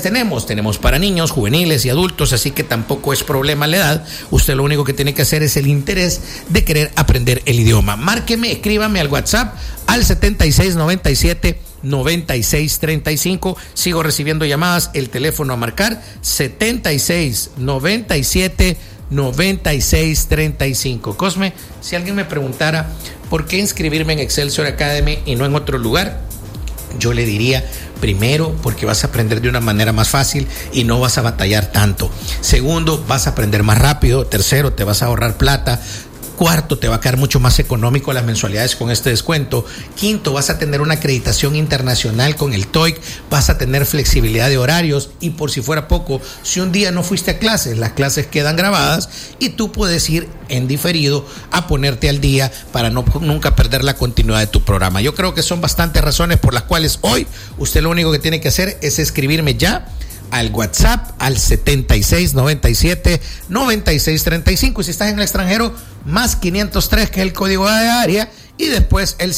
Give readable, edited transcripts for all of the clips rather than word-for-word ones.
tenemos? Tenemos para niños, juveniles y adultos, así que tampoco es problema la edad. Usted lo único que tiene que hacer es el interés de querer aprender el idioma. Márqueme, escríbame al WhatsApp al 7697-9635. Sigo recibiendo llamadas. El teléfono a marcar 7697-9635. Cosme, si alguien me preguntara por qué inscribirme en Excelsior Academy y no en otro lugar, yo le diría: primero, porque vas a aprender de una manera más fácil y no vas a batallar tanto. Segundo, vas a aprender más rápido. Tercero, te vas a ahorrar plata. Cuarto, te va a quedar mucho más económico las mensualidades con este descuento. Quinto, vas a tener una acreditación internacional con el TOEIC, vas a tener flexibilidad de horarios y, por si fuera poco, si un día no fuiste a clases, las clases quedan grabadas y tú puedes ir en diferido a ponerte al día para nunca perder la continuidad de tu programa. Yo creo que son bastantes razones por las cuales hoy usted lo único que tiene que hacer es escribirme ya al WhatsApp al 7697-9635, y si estás en el extranjero, más 503, que es el código de área, y después el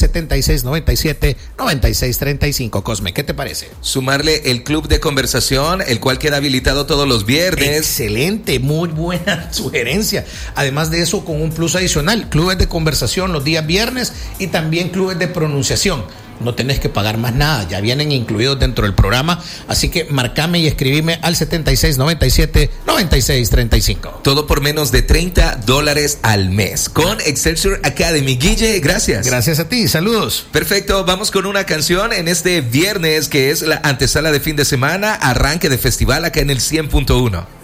7697-9635. Cosme, ¿qué te parece? Sumarle el club de conversación, el cual queda habilitado todos los viernes. Excelente, muy buena sugerencia. Además de eso, con un plus adicional: clubes de conversación los días viernes y también clubes de pronunciación. No tenés que pagar más nada, ya vienen incluidos dentro del programa, así que marcame y escribime al 7697-9635. Todo por menos de $30 al mes con Excelsior Academy. Guille, gracias. Gracias a ti, saludos. Perfecto, vamos con una canción en este viernes que es la antesala de fin de semana, arranque de festival acá en el 100.1.